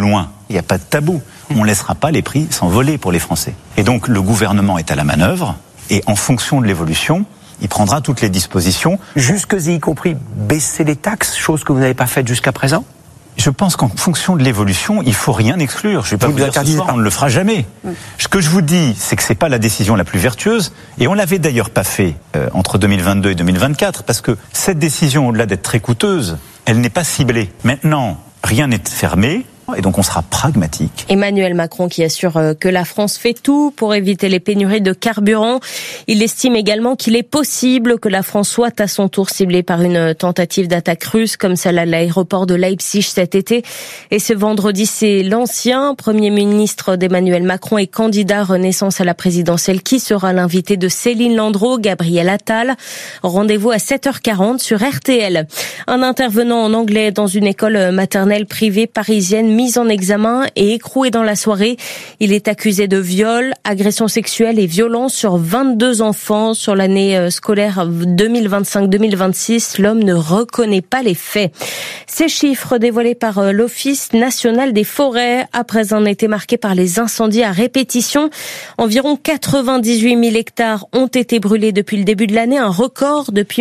loin. Il n'y a pas de tabou. On ne laissera pas les prix s'envoler pour les Français. Et donc le gouvernement est à la manœuvre et en fonction de l'évolution, il prendra toutes les dispositions. Jusque y compris baisser les taxes, chose que vous n'avez pas faite jusqu'à présent ? Je pense qu'en fonction de l'évolution, il ne faut rien exclure. Je ne vais pas vous dire ce soir, on ne le fera jamais. Ce que je vous dis, c'est que ce n'est pas la décision la plus vertueuse, et on ne l'avait d'ailleurs pas fait entre 2022 et 2024, parce que cette décision, au-delà d'être très coûteuse, elle n'est pas ciblée. Maintenant, rien n'est fermé. Et donc on sera pragmatique. Emmanuel Macron qui assure que la France fait tout pour éviter les pénuries de carburant. Il estime également qu'il est possible que la France soit à son tour ciblée par une tentative d'attaque russe comme celle à l'aéroport de Leipzig cet été. Et ce vendredi, c'est l'ancien Premier ministre d'Emmanuel Macron et candidat Renaissance à la présidentielle qui sera l'invité de Céline Landreau, Gabriel Attal. Rendez-vous à 7h40 sur RTL. Un intervenant en anglais dans une école maternelle privée parisienne mis en examen et écroué dans la soirée. Il est accusé de viol, agression sexuelle et violence sur 22 enfants sur l'année scolaire 2025-2026. L'homme ne reconnaît pas les faits. Ces chiffres dévoilés par l'Office national des forêts après un été marqué par les incendies à répétition. Environ 98 000 hectares ont été brûlés depuis le début de l'année, un record depuis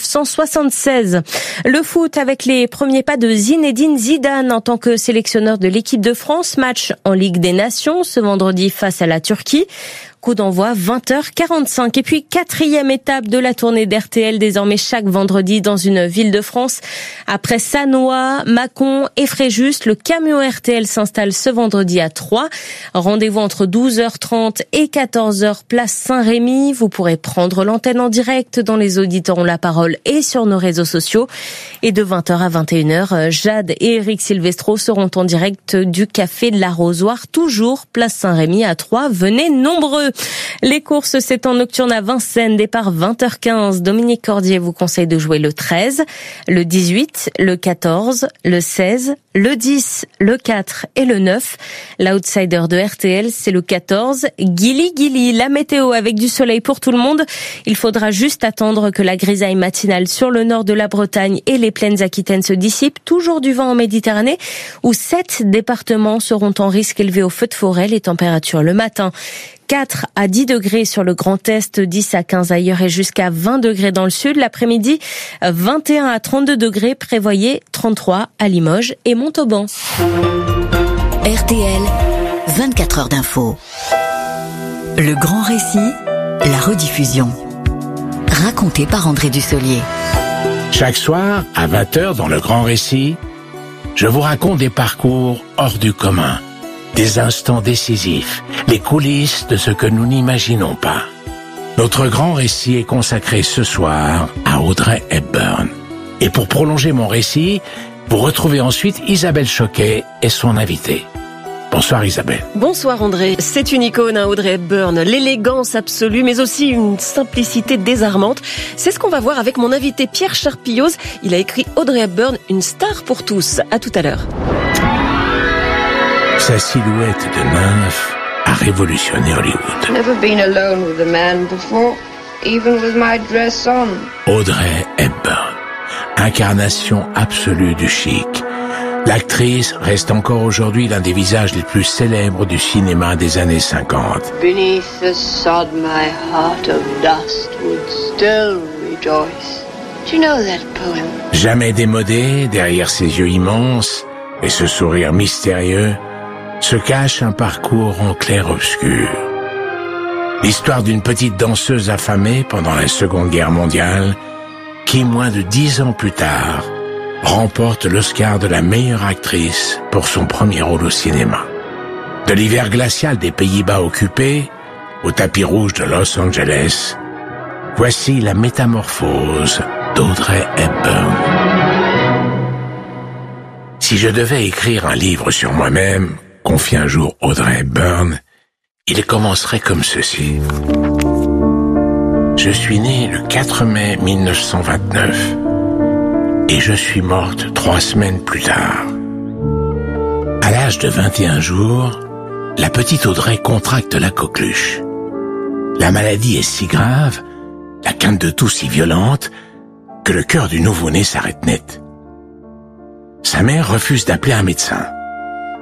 1976. Le foot avec les premiers pas de Zinedine Zidane en tant que sélectionneur de l'équipe de France, match en Ligue des Nations ce vendredi face à la Turquie. Coup d'envoi 20h45. Et puis, 4e étape de la tournée d'RTL, désormais chaque vendredi dans une ville de France. Après Sannois, Mâcon et Fréjus, le camion RTL s'installe ce vendredi à Troyes. Rendez-vous entre 12h30 et 14h, place Saint-Rémy. Vous pourrez prendre l'antenne en direct dans Les Auditeurs ont la parole et sur nos réseaux sociaux. Et de 20h à 21h, Jade et Eric Silvestro seront en direct du Café de l'Arrosoir, toujours place Saint-Rémy à Troyes. Venez nombreux. Les courses, c'est en nocturne à Vincennes, départ 20h15. Dominique Cordier vous conseille de jouer le 13, le 18, le 14, le 16, le 10, le 4 et le 9. L'outsider de RTL, c'est le 14, Gili Gili. La météo avec du soleil pour tout le monde. Il faudra juste attendre que la grisaille matinale sur le nord de la Bretagne et les plaines aquitaines se dissipe. Toujours du vent en Méditerranée, où 7 départements seront en risque élevé au feu de forêt. Les températures le matin, 4 à 10 degrés sur le Grand Est, 10 à 15 ailleurs et jusqu'à 20 degrés dans le sud. L'après-midi, 21 à 32 degrés, prévoyez 33 à Limoges et Montauban. RTL, 24 heures d'info. Le grand récit, la rediffusion. Raconté par André Dussolier. Chaque soir, à 20h dans le grand récit, je vous raconte des parcours hors du commun. Des instants décisifs, les coulisses de ce que nous n'imaginons pas. Notre grand récit est consacré ce soir à Audrey Hepburn. Et pour prolonger mon récit, vous retrouvez ensuite Isabelle Choquet et son invité. Bonsoir Isabelle. Bonsoir André. C'est une icône, Audrey Hepburn. L'élégance absolue, mais aussi une simplicité désarmante. C'est ce qu'on va voir avec mon invité Pierre Charpilloz. Il a écrit Audrey Hepburn, une star pour tous. À tout à l'heure. Sa silhouette de nymphe a révolutionné Hollywood. Never been alone with a man before, even with my dress on. Audrey Hepburn, incarnation absolue du chic. L'actrice reste encore aujourd'hui l'un des visages les plus célèbres du cinéma des années 50. Beneath the sod, my heart of dust would still rejoice. Do you know that poem? Jamais démodée, derrière ses yeux immenses et ce sourire mystérieux, se cache un parcours en clair-obscur. L'histoire d'une petite danseuse affamée pendant la Seconde Guerre mondiale qui, moins de 10 ans plus tard, remporte l'Oscar de la meilleure actrice pour son premier rôle au cinéma. De l'hiver glacial des Pays-Bas occupés au tapis rouge de Los Angeles, voici la métamorphose d'Audrey Hepburn. Si je devais écrire un livre sur moi-même, confie un jour Audrey Hepburn, il commencerait comme ceci. Je suis née le 4 mai 1929 et je suis morte 3 semaines plus tard. À l'âge de 21 jours, la petite Audrey contracte la coqueluche. La maladie est si grave, la quinte de toux si violente, que le cœur du nouveau-né s'arrête net. Sa mère refuse d'appeler un médecin.